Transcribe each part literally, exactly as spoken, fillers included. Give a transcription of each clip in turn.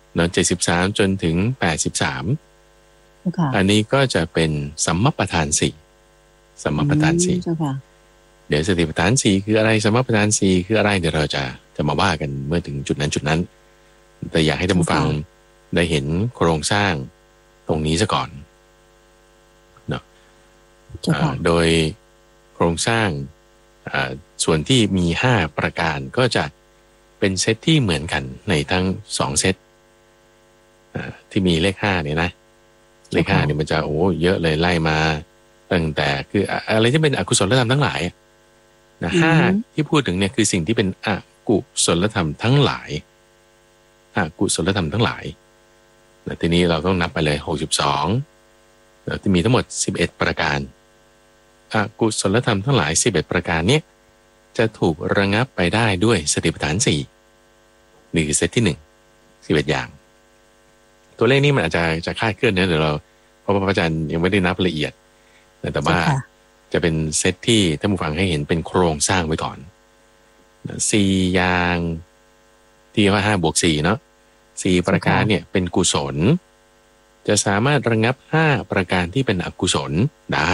เนาะเจ็ดสิบสามจนถึงแปดสิบสามอันนี้ก็จะเป็นสัมมัปปทานสี่สัมมัปปทานสี่เดี๋ยวสติปัฏฐานสี่คืออะไรสัมมัปปทานสี่คืออะไรเดี๋ยวเราจะจะมาว่ากันเมื่อถึงจุดนั้นจุดนั้นแต่อยากให้ท่านผู้ฟังได้เห็นโครงสร้างตรงนี้ซะก่อนเนาะโดยโครงสร้างส่วนที่มีห้าประการก็จะเป็นเซตที่เหมือนกันในทั้งสองเซตที่มีเลขห้าเนี่ยนะเลขห้าเนี่ยมันจะโอ้เยอะเลยไล่มาตั้งแต่คืออะไรที่เป็นอกุศลธรรมทั้งหลายนะห้าที่พูดถึงเนี่ยคือสิ่งที่เป็นอกุศลธรรมทั้งหลายอกุศลธรรมทั้งหลายแต่ทีนี้เราต้องนับไปเลยหกสิบสองที่มีทั้งหมดสิบเอ็ดประการอกุศลธรรมทั้งหลายสิบเอ็ดประการเนี้ยจะถูกระงับไปได้ด้วยสติปัฏฐานสี่นี่คือเซตที่หนึ่งสิบเอ็ดอย่างตัวเลขนี้มันอาจจะจะคลาดเคลื่อนนะเดี๋ยวเราเพราะพระอาจารย์ยังไม่ได้นับละเอียดแต่ว่าจะเป็นเซตที่ท่านผู้ฟังให้เห็นเป็นโครงสร้างไว้ก่อนสี่อย่างที่ว่าห้าบวกสี่เนาะสี่ประการเนี่ยเป็นกุศลจะสามารถระงับห้าประการที่เป็นอกุศลได้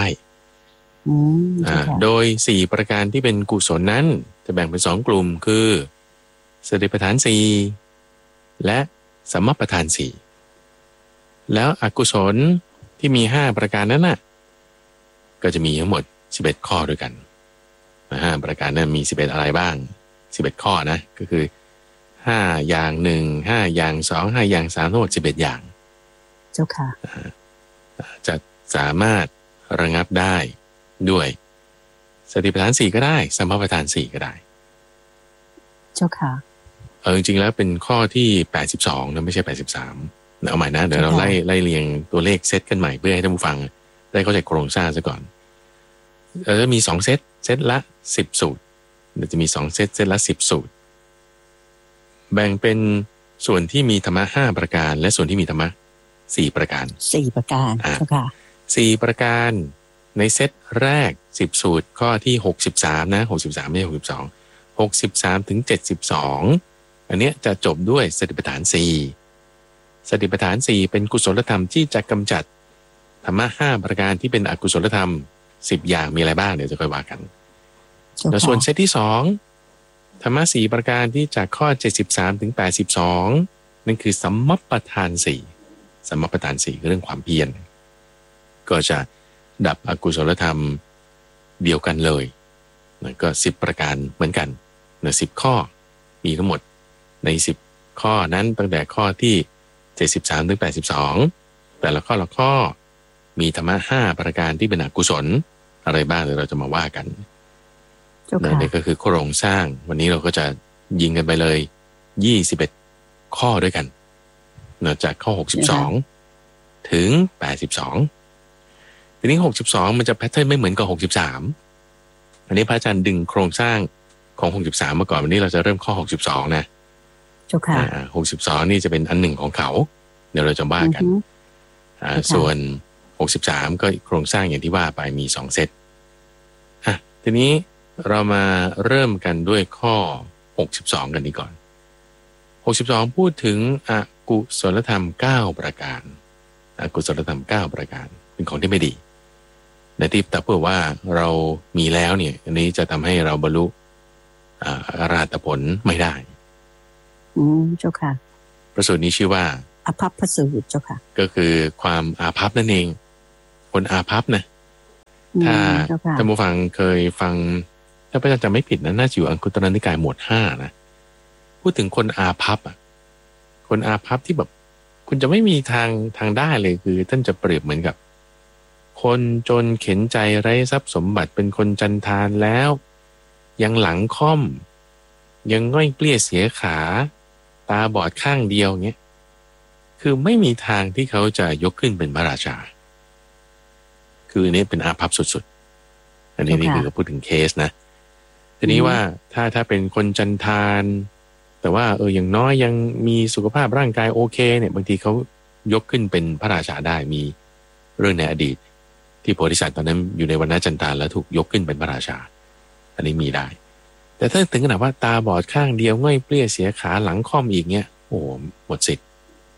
โดยสี่ประการที่เป็นกุศลนั้นจะแบ่งเป็นสองกลุ่มคือสติปัฏฐานสี่และสัมมัปปทานสี่แล้วอกุศลที่มีห้าประการนั้นน่ะก็จะมีทั้งหมดสิบเอ็ดข้อด้วยกันห้าประการนั้นมีสิบเอ็ดอะไรบ้างสิบเอ็ดข้อนะก็คือห้าอย่างหนึ่งห้าอย่างสองห้าอย่างสามทั้งหมดสิบเอ็ดอย่างเจ้าค่ะจะสามารถระงับได้ด้วยสติปัฏฐานสี่ก็ได้สัมมัปปทานสี่ก็ได้เจ้าค่ะเออจริงๆแล้วเป็นข้อที่แปดสิบสองนะไม่ใช่แปดสิบสามเอาใหม่นะเดี๋ยวเราไล่ไล่เรียงตัวเลขเซตกันใหม่เพื่อให้ท่านผู้ฟังได้เข้าใจโครงสร้างซะก่อนเราจะมีสองเซตเซตละสิบสูตรเราจะมีสองเซตเซตละสิบสูตรแบ่งเป็นส่วนที่มีธรรมะห้าประการและส่วนที่มีธรรมะสี่ประการสี่ประการเจ้าค่ะสี่ประการในเซตแรกสิบสูตรข้อที่หกสิบสามนะหกสิบสามไม่ใช่หกสิบสอง หกสิบสามถึงเจ็ดสิบสองอันเนี้ยจะจบด้วยสติปัฏฐานสี่สติปัฏฐานสี่เป็นกุศลธรรมที่จะกำจัดธรรมะห้าประการที่เป็นอกุศลธรรมสิบอย่างมีอะไรบ้างเดี๋ยวจะค่อยว่ากันแล้วส่วนเซตที่สองธรรมะสี่ประการที่จากข้อเจ็ดสิบสามถึงแปดสิบสองนั่นคือสัมมัปปทานสี่สัมมัปปทานสี่คือเรื่องความเพียรก็จะดับอกุศลธรรมเดียวกันเลยนะก็สิบประการเหมือนกันนะสิบข้อมีทั้งหมดในสิบข้อนั้นตั้งแต่ข้อที่เจ็ดสิบสามถึงแปดสิบสองแต่ละข้อละข้อมีธรรมะห้าประการที่เป็นอกุศลอะไรบ้างเดี๋ยวเราจะมาว่ากันนี่ก็คือโครงสร้างวันนี้เราก็จะยิงกันไปเลยยี่สิบเอ็ดข้อด้วยกันเนื่องจากข้อหกสิบสองถึงแปดสิบสองทีนี้หกสิบสองมันจะแพทเทิร์นไม่เหมือนกับหกสิบสามอันนี้พระอาจารย์ดึงโครงสร้างของหกสิบสามมาก่อนวันนี้เราจะเริ่มข้อหกสิบสองนะเจ้าค่ะหกสิบสองนี่จะเป็นอันหนึ่งของเขาเดี๋ยวเราจะว่ากันอ่าส่วนหกสิบสามก็โครงสร้างอย่างที่ว่าไปมีสองเซตอ่ะทีนี้เรามาเริ่มกันด้วยข้อหกสิบสองกันดีก่อนหกสิบสองพูดถึงอกุศลธรรมเก้าประการอกุศลธรรมเก้าประการเป็นของที่ไม่ดีในที่แต่เพื่อว่าเรามีแล้วเนี่ยอันนี้จะทำให้เราบรรลุอรหัตผลไม่ได้อืมเจ้าค่ะประสูตรนี้ชื่อว่าอาภัพพสูตรเจ้าค่ะก็คือความอาภัพนั่นเองคนอาภัพนะถ้าท่านผู้ฟังเคยฟังถ้าพระอาจารย์จำไม่ผิดนะน่าจะอยู่อังคุตรนิกายหมวดห้านะพูดถึงคนอาภัพอ่ะคนอาภัพที่แบบคุณจะไม่มีทางทางได้เลยคือท่านจะเปรียบเหมือนกับคนจนเข็นใจไร้ทรัพย์สมบัติเป็นคนจันทานแล้วยังหลังค่อมยังง่อยเปลี้ยเสียขาตาบอดข้างเดียวเงี้ยคือไม่มีทางที่เขาจะยกขึ้นเป็นพระราชาคืออันนี้เป็นอาภัพสุดๆอันนี้นี่คือพูดถึงเคสนะทีนี้ว่าถ้าถ้าเป็นคนจันทานแต่ว่าเอออย่างน้อยยังมีสุขภาพร่างกายโอเคเนี่ยบางทีเขายกขึ้นเป็นพระราชาได้มีเรื่องในอดีตที่โพธิสัตว์ตอนนั้นอยู่ในวรรณจันทานแล้วถูกยกขึ้นเป็นพระราชาอันนี้มีได้แต่ถ้าถึงขนาดว่าตาบอดข้างเดียวง่อยเปลี้ยเสียขาหลังค่อมอีกเงี้ยโอ้หมดสิทธิ์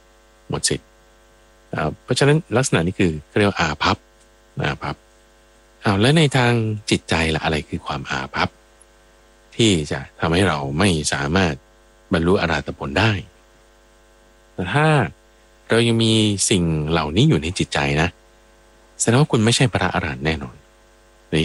หมดสิทธิ์เพราะฉะนั้นลักษณะนี้คือเรียกว่าอาภัพอาภัพอ้าวแล้วในทางจิตใจล่ะอะไรคือความอาภัพที่จะทำให้เราไม่สามารถบรรลุอรหัตผลได้แต่ถ้าเรายังมีสิ่งเหล่านี้อยู่ในจิตใจนะแสดงว่าคุณไม่ใช่พระอรหันต์แน่นอน